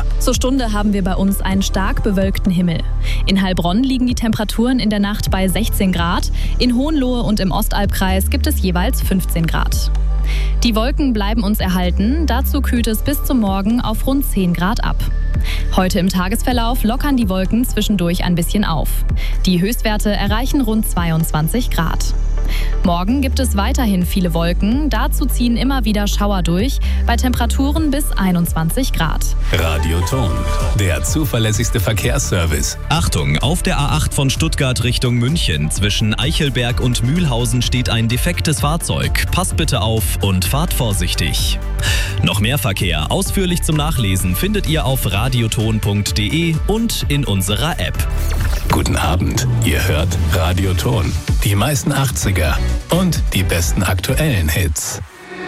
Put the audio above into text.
Zur Stunde haben wir bei uns einen stark bewölkten Himmel. In Heilbronn liegen die Temperaturen in der Nacht bei 16 Grad. In Hohenlohe und im Ostalbkreis gibt es jeweils 15 Grad. Die Wolken bleiben uns erhalten. Dazu kühlt es bis zum Morgen auf rund 10 Grad ab. Heute im Tagesverlauf lockern die Wolken zwischendurch ein bisschen auf. Die Höchstwerte erreichen rund 22 Grad. Morgen gibt es weiterhin viele Wolken, dazu ziehen immer wieder Schauer durch, bei Temperaturen bis 21 Grad. Radioton, der zuverlässigste Verkehrsservice. Achtung, auf der A8 von Stuttgart Richtung München zwischen Eichelberg und Mühlhausen steht ein defektes Fahrzeug. Passt bitte auf und fahrt vorsichtig. Noch mehr Verkehr ausführlich zum Nachlesen findet ihr auf radioton.de und in unserer App. Guten Abend, ihr hört Radioton. Die meisten 80er und die besten aktuellen Hits.